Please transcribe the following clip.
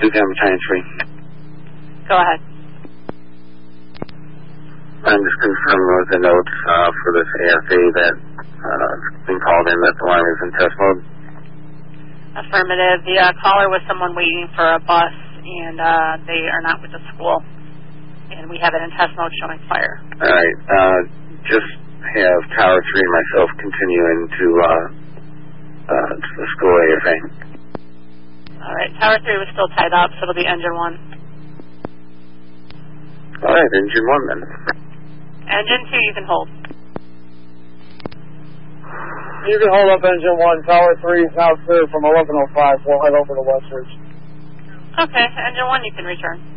Duke Lima Battalion 3. Go ahead. I'm just confirming with the notes for this AFA that been called in that the line is in test mode. Affirmative. The caller was someone waiting for a bus, and they are not with the school. And we have it in test mode showing fire. All right. Just have Tower 3 and myself continue into to the school AFA. All right. Tower 3 was still tied up, so it'll be engine 1. All right. Engine 1 then. Engine 2, you can hold. You can hold up engine 1. Tower 3 is now clear from 1105. We'll head over to West Ridge. Okay. Engine 1, you can return.